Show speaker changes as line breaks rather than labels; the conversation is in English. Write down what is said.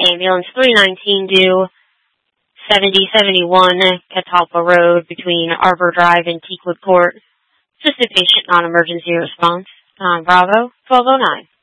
ambulance 319 due 7071 Catalpa Road between Arbor Drive and Teakwood Court. Assisted patient non-emergency response. Bravo 1209.